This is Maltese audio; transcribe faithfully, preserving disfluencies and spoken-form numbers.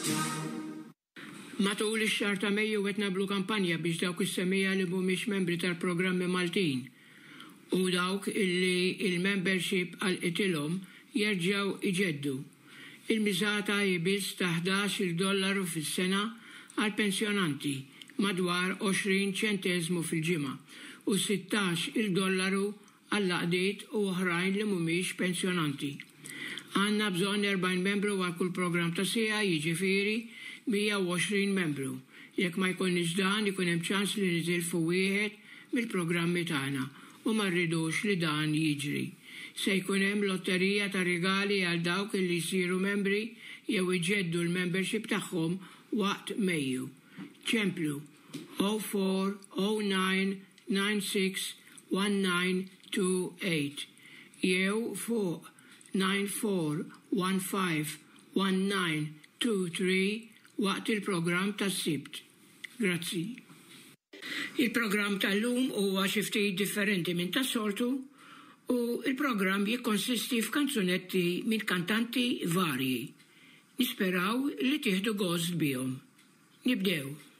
Matul ix-xahar ta' Mejju qed nagħmlu kampanja biex dawk is-semmija li mhumiex membri tal-programmi Maltin u dawk illi il-membership għalqitilhom jerġgħu iġeddu. Il-miżata jibis ta' ħdax-il dollaru fis-sena għal pensjonanti madwar għoxrin ċenteżmu fil-ġimgħa u sittax il dollaru għall-laqdiet u oħrajn li mhumiex pensjonanti. Għandna bżonn erbgħin membru għal kull programm ta' sija, jiġifieri mija u għoxrin membru. Jekk ma jkunniex dan ikun hemm ċans li nitilfu wieħed mill-programmi tagħna u ma rridux li dan jiġri. Se jkun hemm lotterija ta' rigali għal dawk li jsiru membri jew iġeddu l-membership tagħhom waqt Mejju. Ċemplu zero four zero nine nine six one nine two eight jew fuq nine four one five one nine two three waqt il-programm tas-Sibt. Grazzi. Il-programm tal-lum huwa xi ftit differenti minn tas-soltu u il-programm jikkonsisti f'kanzunetti minn kantanti varji. Nisperaw li tieħdu gost bihom. Nibdew.